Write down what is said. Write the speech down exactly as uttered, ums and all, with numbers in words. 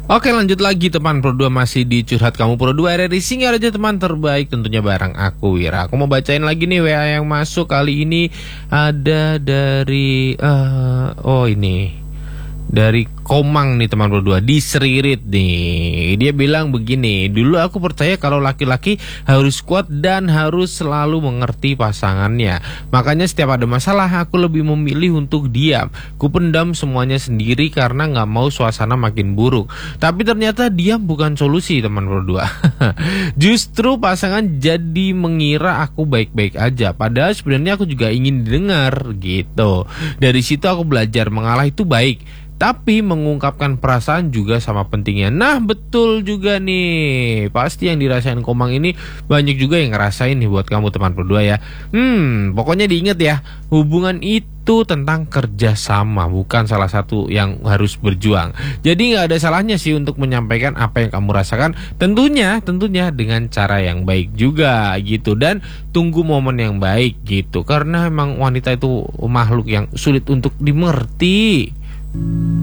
Oke, lanjut lagi teman Pro dua, masih di Curhat Kamu Pro dua R R I Singgah aja teman terbaik, tentunya bareng aku Wira. Aku mau bacain lagi nih W A yang masuk. Kali ini ada dari uh, Oh ini dari Komang nih teman Pro dua, di Seririt nih. Dia bilang begini, dulu aku percaya kalau laki-laki harus kuat dan harus selalu mengerti pasangannya. Makanya setiap ada masalah aku lebih memilih untuk diam. Ku pendam semuanya sendiri karena gak mau suasana makin buruk. Tapi ternyata diam bukan solusi teman Pro dua. Justru pasangan jadi mengira aku baik-baik aja, padahal sebenarnya aku juga ingin didengar gitu. Dari situ aku belajar mengalah itu baik, tapi mengungkapkan perasaan juga sama pentingnya. Nah betul juga nih, pasti yang dirasain Komang ini banyak juga yang ngerasain nih buat kamu teman Pro dua ya. Hmm, pokoknya diingat ya, hubungan itu tentang kerjasama, bukan salah satu yang harus berjuang. Jadi nggak ada salahnya sih untuk menyampaikan apa yang kamu rasakan, tentunya tentunya dengan cara yang baik juga gitu. Dan tunggu momen yang baik gitu, karena emang wanita itu makhluk yang sulit untuk dimengerti.